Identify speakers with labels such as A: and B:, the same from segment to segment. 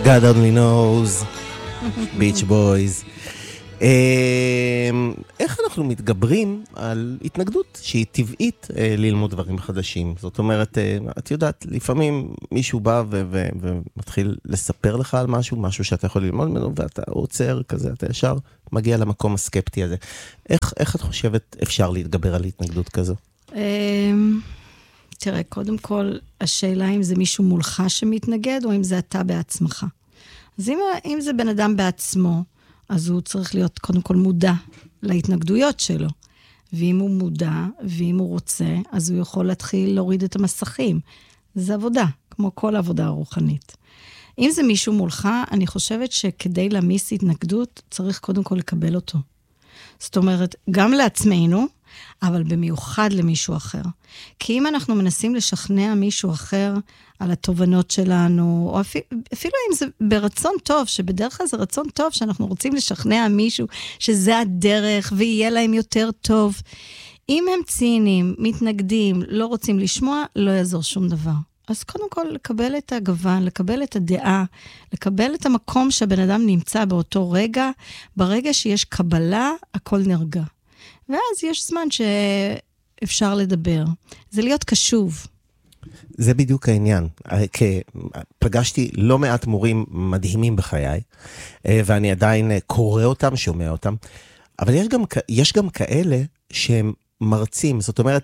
A: God only knows, Beach Boys. איך אנחנו מתגברים על התנגדות שהיא טבעית ללמוד דברים חדשים? זאת אומרת, את יודעת, לפעמים מישהו בא ומתחיל לספר לך על משהו שאתה יכול ללמוד ממנו, ואתה עוצר כזה, אתה ישר מגיע למקום הסקפטי הזה. איך את חושבת אפשר להתגבר על התנגדות כזו?
B: תראה, קודם כל, השאלה אם זה מישהו מולך שמתנגד, או אם זה אתה בעצמך. אז אם זה בן אדם בעצמו, אז הוא צריך להיות קודם כל מודע להתנגדויות שלו. ואם הוא מודע, ואם הוא רוצה, אז הוא יכול להתחיל להוריד את המסכים. זה עבודה, כמו כל עבודה רוחנית. אם זה מישהו מולך, אני חושבת שכדי להמיס התנגדות, צריך קודם כל לקבל אותו. זאת אומרת, גם לעצמנו, אבל במיוחד למישהו אחר. כי אם אנחנו מנסים לשכנע מישהו אחר על התובנות שלנו, או אפילו אם זה ברצון טוב, שבדרך כלל זה רצון טוב, שאנחנו רוצים לשכנע מישהו שזה הדרך, ויהיה להם יותר טוב. אם הם ציניים, מתנגדים, לא רוצים לשמוע, לא יעזור שום דבר. אז קודם כל, לקבל את הגוון, לקבל את הדעה, לקבל את המקום שהבן אדם נמצא באותו רגע, ברגע שיש קבלה, הכל נרגע. ואז יש זמן שאפשר לדבר. זה להיות קשוב.
A: זה בדיוק העניין. פגשתי לא מעט מורים מדהימים בחיי, ואני עדיין קורא אותם, שומע אותם, אבל יש גם כאלה שהם מרצים. זאת אומרת,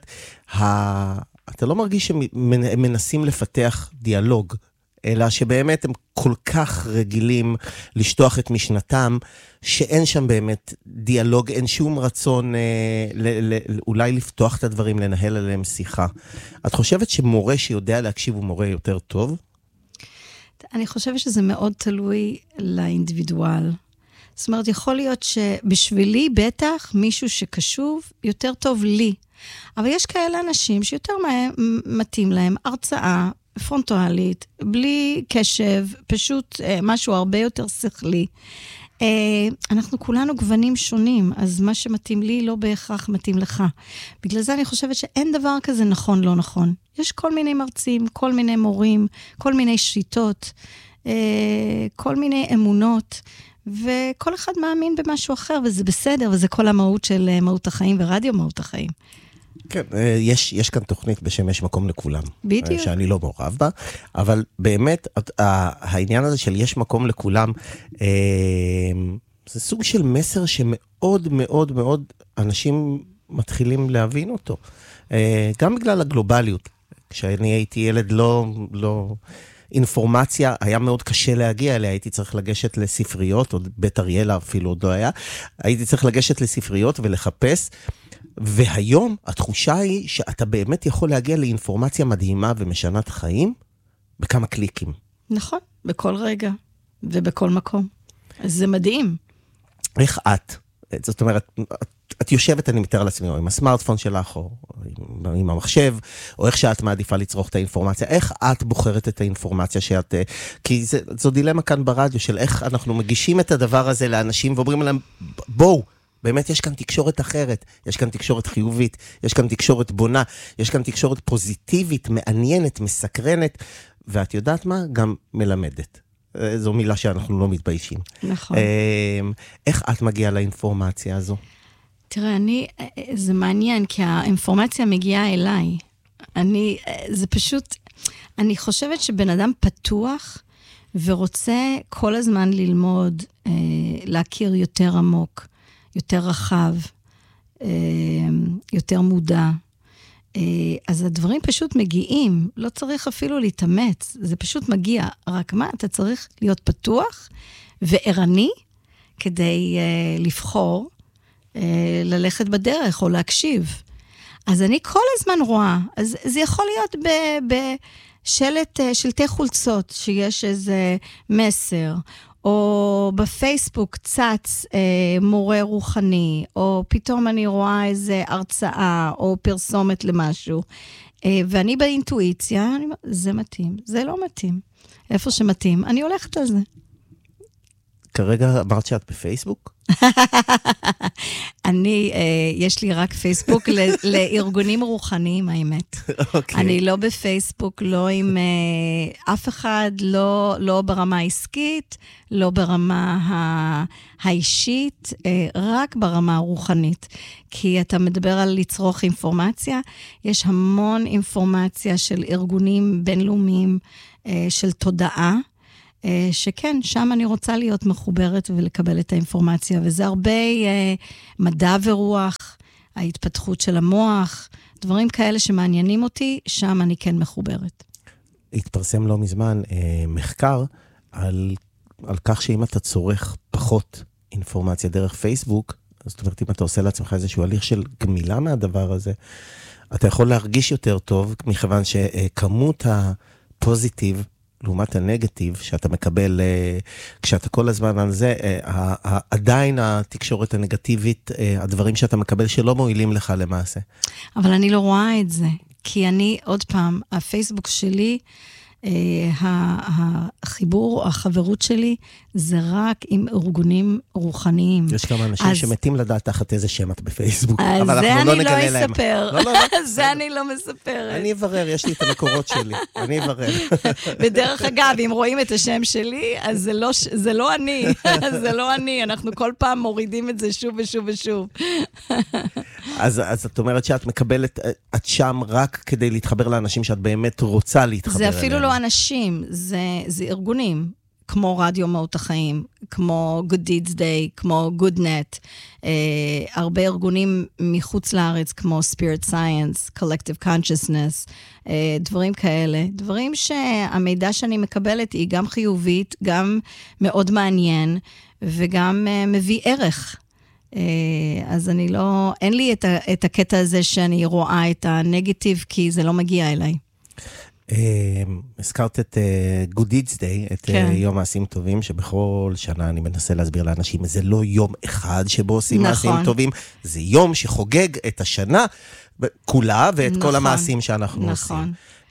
A: אתה לא מרגיש שהם מנסים לפתח דיאלוג, אלא שבאמת הם כל כך רגילים לשטוח את משנתם, שאין שם באמת דיאלוג, אין שום רצון אולי לפתוח את הדברים, לנהל עליהם שיחה. את חושבת שמורה שיודע להקשיב הוא מורה יותר טוב?
B: אני חושבת שזה מאוד תלוי לאינדיבידואל. זאת אומרת, יכול להיות שבשבילי בטח מישהו שקשוב יותר טוב לי. אבל יש כאלה אנשים שיותר מתאים להם הרצאה, פרונטואלית, בלי קשב, פשוט משהו הרבה יותר שכלי. אנחנו כולנו גוונים שונים, אז מה שמתאים לי לא בהכרח מתאים לך. בגלל זה אני חושבת שאין דבר כזה נכון, לא נכון. יש כל מיני מרצים, כל מיני מורים, כל מיני שיטות, כל מיני אמונות, וכל אחד מאמין במשהו אחר, וזה בסדר, וזה כל המהות של מהות החיים ורדיו מהות החיים.
A: כן, יש כאן תוכנית בשם יש מקום לכולם.
B: בדיוק.
A: שאני לא מעורב בה, אבל באמת, העניין הזה של יש מקום לכולם, זה סוג של מסר שמאוד מאוד מאוד אנשים מתחילים להבין אותו. גם בגלל הגלובליות. כשאני הייתי ילד לא אינפורמציה, היה מאוד קשה להגיע אליה, הייתי צריך לגשת לספריות, או בית אריאלה אפילו עוד לא היה, הייתי צריך לגשת לספריות ולחפש, והיום התחושה היא שאתה באמת יכול להגיע לאינפורמציה מדהימה ומשנת חיים בכמה קליקים.
B: נכון, בכל רגע ובכל מקום. אז זה מדהים.
A: איך את? זאת אומרת, את יושבת, אני מתאר לעצמי, או עם הסמארטפון שלך, או עם המחשב, או איך שאת מעדיפה לצרוך את האינפורמציה. איך את בוחרת את האינפורמציה שאת... כי זו דילמה כאן ברדיו של איך אנחנו מגישים את הדבר הזה לאנשים ואומרים להם, בואו, באמת יש כאן תקשורת אחרת, יש כאן תקשורת חיובית, יש כאן תקשורת בונה, יש כאן תקשורת פוזיטיבית, מעניינת, מסקרנת, ואת יודעת מה? גם מלמדת. זו מילה שאנחנו לא מתביישים.
B: נכון.
A: איך את מגיעה לאינפורמציה הזו?
B: תראה, זה מעניין, כי האינפורמציה מגיעה אליי. זה פשוט, אני חושבת שבן אדם פתוח, ורוצה כל הזמן ללמוד, להכיר יותר עמוק, יותר רחב, יותר מודע. אז הדברים פשוט מגיעים, לא צריך אפילו להתאמץ, זה פשוט מגיע. רק מה, אתה צריך להיות פתוח וערני, כדי לבחור, ללכת בדרך או להקשיב. אז אני כל הזמן רואה, אז זה יכול להיות שלטי חולצות, שיש איזה מסר, או בפייסבוק צץ מורה רוחני, או פתאום אני רואה איזה הרצאה, או פרסומת למשהו, ואני באינטואיציה, זה מתאים, זה לא מתאים. איפה שמתאים, אני הולכת על זה.
A: כרגע אמרת שאת בפייסבוק?
B: יש לי רק פייסבוק לארגונים רוחניים, האמת. אני לא בפייסבוק, לא עם אף אחד, לא ברמה העסקית, לא ברמה האישית, רק ברמה הרוחנית. כי אתה מדבר על לצרוך אינפורמציה, יש המון אינפורמציה של ארגונים בינלאומיים, של תודעה, שכן, שם אני רוצה להיות מחוברת ולקבל את האינפורמציה, וזה הרבה מדע ורוח, ההתפתחות של המוח, דברים כאלה שמעניינים אותי, שם אני כן מחוברת.
A: התפרסם לא מזמן מחקר על כך שאם אתה צורך פחות אינפורמציה דרך פייסבוק, זאת אומרת, אם אתה עושה לעצמך איזשהו הליך של גמילה מהדבר הזה, אתה יכול להרגיש יותר טוב, מכיוון שכמות הפוזיטיב, לעומת הנגטיב שאתה מקבל, כשאתה כל הזמן על זה, עדיין התקשורת הנגטיבית, הדברים שאתה מקבל שלא מועילים לך למעשה.
B: אבל אני לא רואה את זה, כי אני, עוד פעם, הפייסבוק שלי, החיבור, החברות שלי, זה רק עם ארגונים רוחניים.
A: יש כמה אנשים שמתים לדעת תחת איזה שם את בפייסבוק, אבל אנחנו לא נגלה להם.
B: זה אני לא מספרת.
A: אני אברר, יש לי את המקורות שלי, אני אברר.
B: בדרך אגב, אם רואים את השם שלי, אז זה לא אני, זה לא אני, אנחנו כל פעם מורידים את זה שוב ושוב ושוב.
A: אז את אומרת שאת מקבלת, את שם רק כדי להתחבר לאנשים שאת באמת רוצה להתחבר אליהם.
B: זה אפילו לא אנשים, זה ארגונים, כמו רדיו מהות החיים, כמו Good Deeds Day, כמו GoodNet, הרבה ארגונים מחוץ לארץ, כמו Spirit Science, Collective Consciousness, דברים כאלה, דברים שהמידע שאני מקבלת היא גם חיובית, גם מאוד מעניין, וגם מביא ערך. אז אני לא, אין לי את הקטע הזה שאני רואה את הנגטיב, כי זה לא מגיע אליי.
A: הזכרת את Good Deeds Day, את יום מעשים טובים, שבכל שנה אני מנסה להסביר לאנשים, זה לא יום אחד שבו עושים מעשים טובים, זה יום שחוגג את השנה כולה, ואת כל המעשים שאנחנו עושים.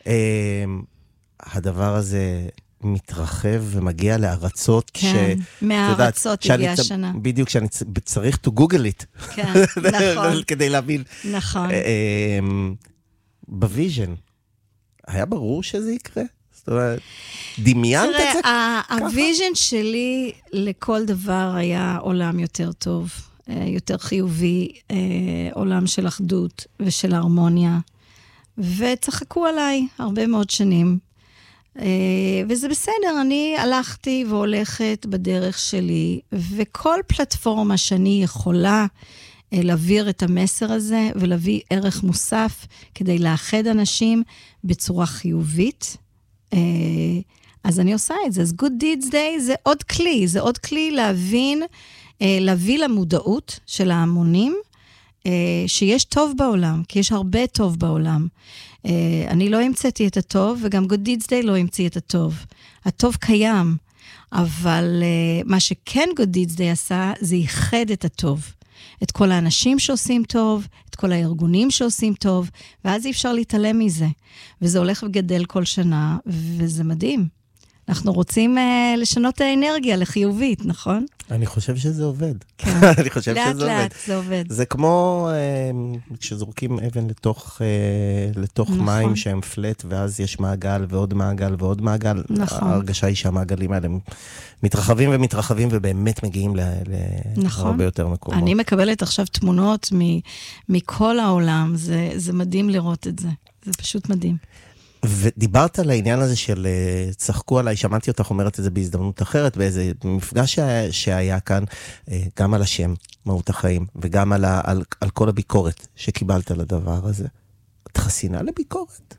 A: הדבר הזה מתרחב ומגיע לארצות,
B: כן, מהארצות הגיעה השנה.
A: בדיוק, שאני צריך to google it.
B: כן, נכון.
A: כדי להבין.
B: נכון.
A: בוויז'ן. היה ברור שזה יקרה? זאת אומרת, דמיינת את זה?
B: הוויז'ן שלי לכל דבר היה עולם יותר טוב, יותר חיובי, עולם של אחדות ושל הרמוניה, וצחקו עליי הרבה מאוד שנים. וזה בסדר, אני הלכתי והולכת בדרך שלי, וכל פלטפורמה שאני יכולה להעביר את המסר הזה, ולהביא ערך מוסף, כדי לאחד אנשים בצורה חיובית, אז אני עושה את זה. אז Good Deeds Day זה עוד כלי, זה עוד כלי להבין, להביא למודעות של ההמונים, שיש טוב בעולם, כי יש הרבה טוב בעולם. אני לא המצאתי את הטוב, וגם Good Deeds Day לא המציא את הטוב. הטוב קיים, אבל מה שכן Good Deeds Day עשה, זה ייחד את הטוב. את כל האנשים שעושים טוב, את כל הארגונים שעושים טוב, ואז אי אפשר להתעלם מזה. וזה הולך וגדל כל שנה, וזה מדהים. אנחנו רוצים לשנות את האנרגיה לחיובית, נכון?
A: אני חושב שזה עובד.
B: כן.
A: אני חושב שזה עובד.
B: לאט זה עובד.
A: זה כמו כשזורקים אבן לתוך מים שהם פלט, ואז יש מעגל ועוד מעגל ועוד מעגל.
B: נכון.
A: ההרגשה היא שהמעגלים האלה מתרחבים ומתרחבים, ובאמת מגיעים להרבה יותר מקומות.
B: אני מקבלת עכשיו תמונות מכל העולם, זה מדהים לראות את זה. זה פשוט מדהים.
A: ודיברת על העניין הזה של צחקו עליי, שמעתי אותך אומרת את זה בהזדמנות אחרת, באיזה מפגש שהיה כאן, גם על השם, מהות החיים, וגם על כל הביקורת שקיבלת לדבר הזה. את חסינה לביקורת?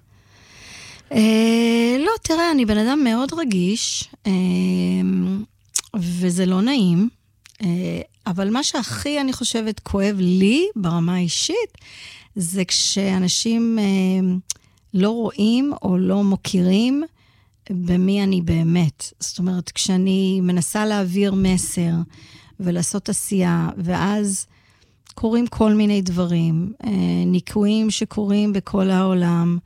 B: לא, תראה, אני בן אדם מאוד רגיש, וזה לא נעים, אבל מה שהכי, אני חושבת, כואב לי ברמה האישית, זה כשאנשים לא רואים או לא מוכירים במי אני באמת. זאת אומרת, כשאני מנסה להעביר מסר ולעשות עשייה, ואז קורים כל מיני דברים, ניקויים שקורים בכל העולם,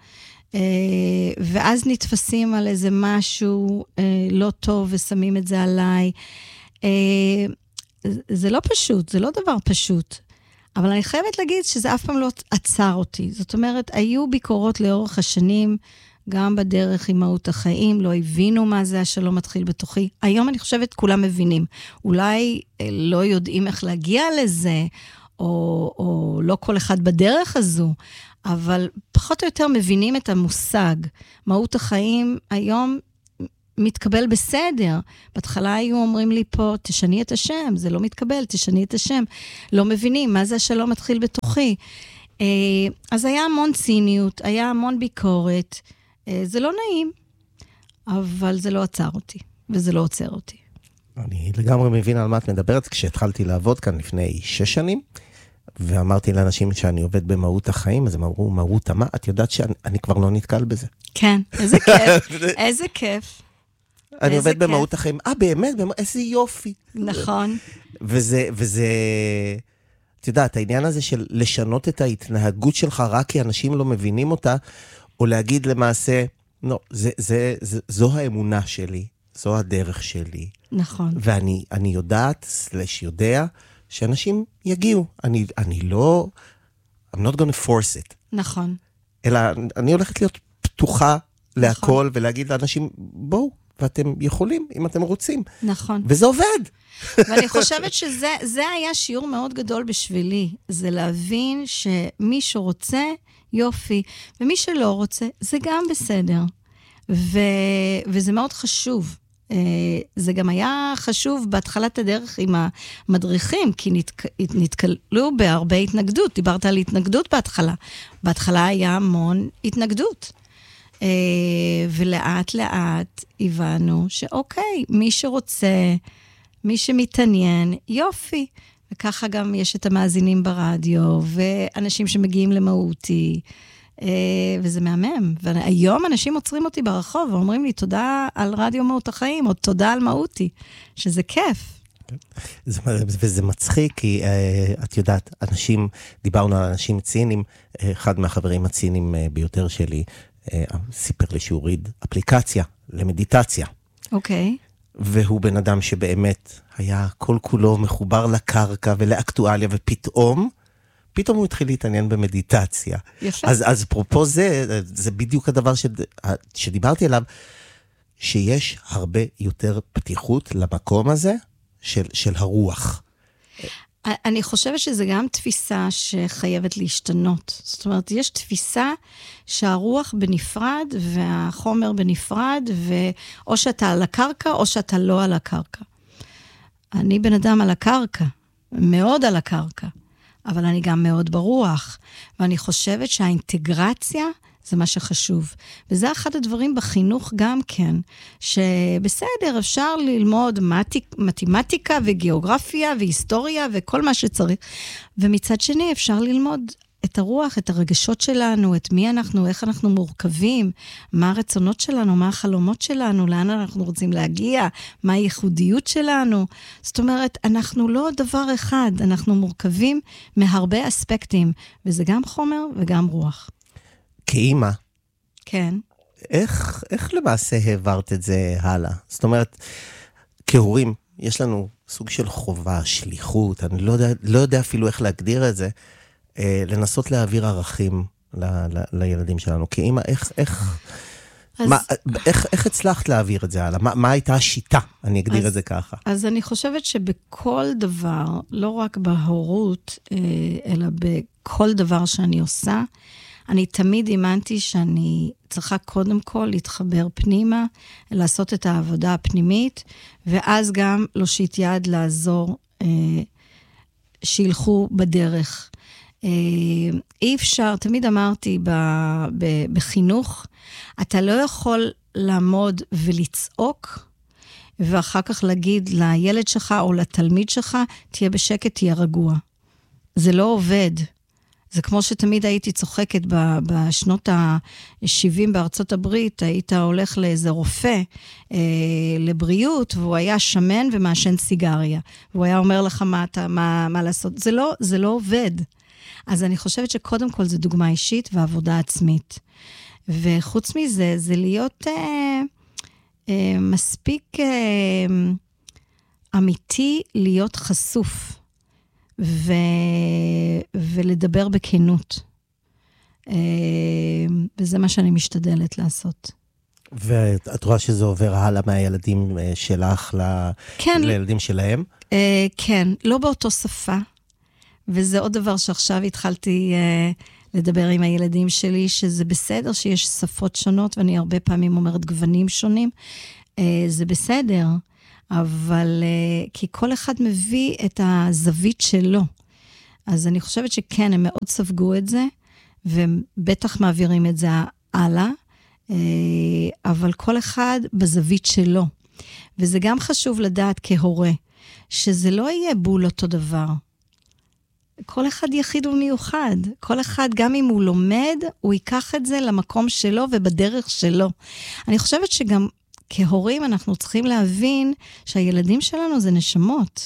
B: ואז נתפסים על איזה משהו לא טוב ושמים את זה עליי. זה לא פשוט, זה לא דבר פשוט. אבל אני חייבת להגיד שזה אף פעם לא עצר אותי. זאת אומרת, היו ביקורות לאורך השנים, גם בדרך עם מהות החיים, לא הבינו מה זה השלום מתחיל בתוכי. היום אני חושבת כולם מבינים. אולי לא יודעים איך להגיע לזה, או לא כל אחד בדרך הזו, אבל פחות או יותר מבינים את המושג. מהות החיים היום מתקבל בסדר. בהתחלה היו אומרים לי פה, תשני את השם, זה לא מתקבל, תשני את השם. לא מבינים מה זה השלום מתחיל בתוכי. אז היה המון ציניות, היה המון ביקורת. זה לא נעים, אבל זה לא עצר אותי, וזה לא עוצר אותי.
A: אני לגמרי מבין על מה את מדברת. כשהתחלתי לעבוד כאן לפני 6 שנים, ואמרתי לאנשים שאני עובד במהות החיים, אז הם אמרו, מהות המה? את יודעת שאני כבר לא נתקל בזה.
B: כן, איזה כיף, איזה כיף.
A: אני עובד במהות החיים. באמת? איזה יופי.
B: נכון.
A: וזה, את יודעת, העניין הזה של לשנות את ההתנהגות שלך רק כי אנשים לא מבינים אותה, או להגיד למעשה, לא, זו האמונה שלי, זו הדרך שלי.
B: נכון.
A: ואני יודעת, יודע, שאנשים יגיעו. אני לא, I'm not gonna force it.
B: נכון.
A: אלא אני הולכת להיות פתוחה להכל, ולהגיד לאנשים, בואו, ואתם יכולים, אם אתם רוצים.
B: נכון.
A: וזה עובד.
B: ואני חושבת שזה היה שיעור מאוד גדול בשבילי, זה להבין שמישהו רוצה, יופי, ומי שלא רוצה, זה גם בסדר. וזה מאוד חשוב. זה גם היה חשוב בהתחלת הדרך עם המדריכים, כי נתקלו בהרבה התנגדות. דיברת על התנגדות בהתחלה. בהתחלה היה המון התנגדות. ולאט לאט הבנו שאוקיי, מי שרוצה, מי שמתעניין, יופי. וככה גם יש את המאזינים ברדיו, ואנשים שמגיעים למהותי, וזה מהמם. והיום אנשים עוצרים אותי ברחוב, ואומרים לי, תודה על רדיו מהות החיים, או תודה על מהותי, שזה כיף.
A: וזה מצחיק, כי את יודעת, דיברנו על אנשים ציניים, אחד מהחברים הציניים ביותר שלי, סיפר לי שהוא הוריד אפליקציה למדיטציה.
B: אוקיי.
A: והוא בן אדם שבאמת היה כל כולו מחובר לקרקע ולאקטואליה, ופתאום הוא התחיל להתעניין במדיטציה.
B: יפה.
A: אז פרופו זה בדיוק הדבר שדיברתי עליו, שיש הרבה יותר פתיחות למקום הזה של הרוח.
B: אני חושבת שזה גם תפיסה שחייבת להשתנות. זאת אומרת, יש תפיסה שהרוח בנפרד והחומר בנפרד, או שאתה על הקרקע או שאתה לא על הקרקע. אני בן אדם על הקרקע, מאוד על הקרקע, אבל אני גם מאוד ברוח. ואני חושבת שהאינטגרציה זה מה שחשוב. וזה אחד הדברים בחינוך גם כן, שבסדר, אפשר ללמוד מתמטיקה וגיאוגרפיה והיסטוריה וכל מה שצריך. ומצד שני אפשר ללמוד את הרוח, את הרגשות שלנו, את מי אנחנו, איך אנחנו מורכבים, מה הרצונות שלנו, מה החלומות שלנו, לאן אנחנו רוצים להגיע, מה הייחודיות שלנו. זאת אומרת, אנחנו לא דבר אחד, אנחנו מורכבים מהרבה אספקטים, וזה גם חומר וגם רוח.
A: כאמא,
B: כן.
A: איך למעשה העברת את זה הלאה? זאת אומרת, כהורים, יש לנו סוג של חובה, שליחות, אני לא יודע אפילו איך להגדיר את זה, לנסות להעביר ערכים לילדים שלנו. כאמא, איך הצלחת להעביר את זה הלאה? מה הייתה השיטה? אני אגדיר את זה ככה.
B: אז אני חושבת שבכל דבר, לא רק בהורות, אלא בכל דבר שאני עושה, אני תמיד אימנתי שאני צריכה קודם כל להתחבר פנימה, לעשות את העבודה הפנימית, ואז גם להושיט יד לעזור, שילכו בדרך. אי אפשר, תמיד אמרתי בחינוך, אתה לא יכול לעמוד ולצעוק, ואחר כך להגיד לילד שלך או לתלמיד שלך, תהיה בשקט, תהיה רגוע. זה לא עובד. זה כמו שתמיד הייתי צוחקת בשנות ה-70 בארצות הברית, היית הולך לאיזה רופא לבריאות, והוא היה שמן ומעשן סיגריה. והוא היה אומר לך מה לעשות. זה לא עובד. אז אני חושבת שקודם כל זה דוגמה אישית ועבודה עצמית. וחוץ מזה, זה להיות מספיק אמיתי להיות חשוף, ולדבר בכנות. וזה מה שאני משתדלת לעשות.
A: ואת רואה שזה עובר הלאה מהילדים שלך לילדים שלהם?
B: כן, לא באותו שפה. וזה עוד דבר שעכשיו התחלתי לדבר עם הילדים שלי, שזה בסדר שיש שפות שונות, ואני הרבה פעמים אומרת גוונים שונים. זה בסדר, אבל כי כל אחד מביא את הזווית שלו. אז אני חושבת שכן, הם מאוד ספגו את זה, ובטח מעבירים את זה הלאה, אבל כל אחד בזווית שלו. וזה גם חשוב לדעת כהורה, שזה לא יהיה בול אותו דבר. כל אחד יחיד ומיוחד. כל אחד, גם אם הוא לומד, הוא ייקח את זה למקום שלו ובדרך שלו. אני חושבת שגם כהורים אנחנו צריכים להבין שהילדים שלנו זה נשמות.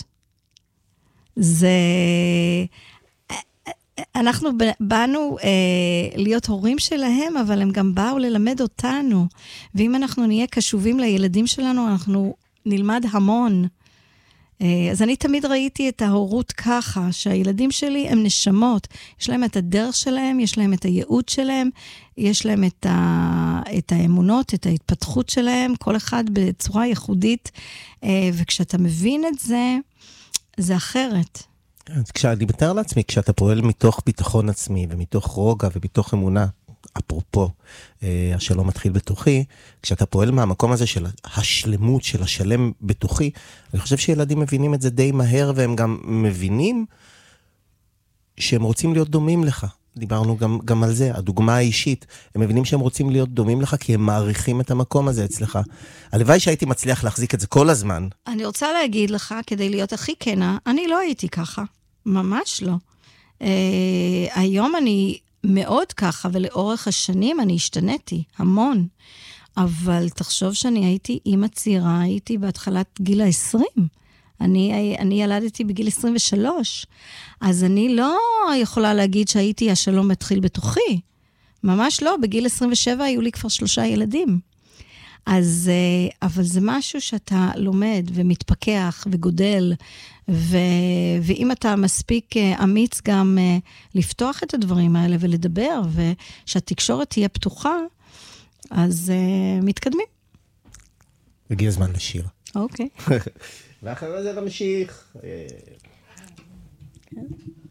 B: אנחנו באנו להיות הורים שלהם, אבל הם גם באו ללמד אותנו. ואם אנחנו נהיה קשובים לילדים שלנו, אנחנו נלמד המון. אז אני תמיד ראיתי את ההורות ככה, שהילדים שלי הם נשמות. יש להם את הדרך שלהם, יש להם את הייעוד שלהם, יש להם את האמונות, את ההתפתחות שלהם, כל אחד בצורה ייחודית. וכשאתה מבין את זה, זה אחרת.
A: כשאני מתאר לעצמי, כשאתה פועל מתוך ביטחון עצמי, ומתוך רוגע ומתוך אמונה, אפרופו, השלום מתחיל בתוכי, כשאתה פועל מהמקום הזה של השלמות, של השלם בתוכי, אני חושב שילדים מבינים את זה די מהר, והם גם מבינים שהם רוצים להיות דומים לך. דיברנו גם על זה, הדוגמה האישית. הם מבינים שהם רוצים להיות דומים לך, כי הם מעריכים את המקום הזה אצלך. הלוואי שהייתי מצליח להחזיק את זה כל הזמן.
B: אני רוצה להגיד לך, כדי להיות הכי כנה, אני לא הייתי ככה. ממש לא. היום אני מאוד ככה, ולאורך השנים אני השתניתי המון. אבל תחשוב שאני הייתי אימא צעירה, הייתי בהתחלת גיל 20. אני ילדתי בגיל 23. אז אני לא יכולה להגיד שהייתי השלום מתחיל בתוכי. ממש לא, בגיל 27 היו לי כבר 3 ילדים. אז, אבל זה משהו שאתה לומד ומתפקח וגודל, ואם אתה מספיק אמיץ גם לפתוח את הדברים האלה ולדבר, ושהתקשורת תהיה פתוחה, אז מתקדמים.
A: הגיע הזמן לשיר.
B: אוקיי.
A: ואחרי זה נמשיך.
B: כן.